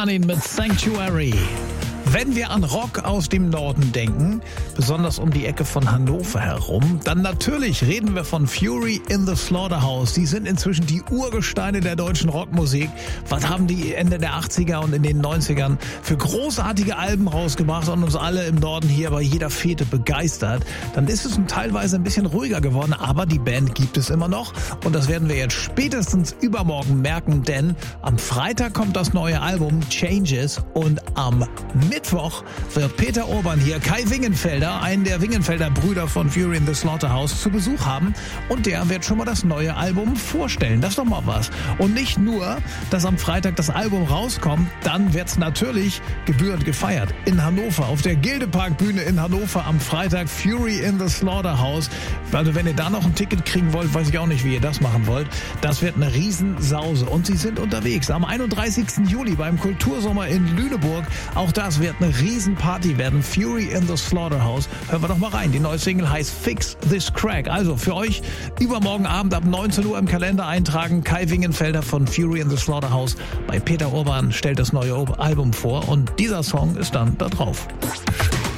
Arnin mit Sanctuary. Wenn wir an Rock aus dem Norden denken, besonders um die Ecke von Hannover herum, dann natürlich reden wir von Fury in the Slaughterhouse. Die sind inzwischen die Urgesteine der deutschen Rockmusik. Was haben die Ende der 80er und in den 90ern für großartige Alben rausgebracht und uns alle im Norden hier bei jeder Fete begeistert? Dann ist es teilweise ein bisschen ruhiger geworden, aber die Band gibt es immer noch. Und das werden wir jetzt spätestens übermorgen merken, denn am Freitag kommt das neue Album Changes und am Mittwoch wird Peter Urban hier Kai Wingenfelder, einen der Wingenfelder Brüder von Fury in the Slaughterhouse, zu Besuch haben. Und der wird schon mal das neue Album vorstellen. Das ist doch mal was. Und nicht nur, dass am Freitag das Album rauskommt, dann wird's natürlich gebührend gefeiert. In Hannover, auf der Gildepark-Bühne in Hannover am Freitag Fury in the Slaughterhouse. Also wenn ihr da noch ein Ticket kriegen wollt, weiß ich auch nicht, wie ihr das machen wollt. Das wird eine Riesensause. Und sie sind unterwegs am 31. Juli beim Kultursommer in Lüneburg. Auch das wird eine Riesenparty werden. Fury in the Slaughterhouse. Hören wir doch mal rein. Die neue Single heißt Fix This Crack. Also für euch übermorgen Abend ab 19 Uhr im Kalender eintragen. Kai Wingenfelder von Fury in the Slaughterhouse bei Peter Urban stellt das neue Album vor und dieser Song ist dann da drauf.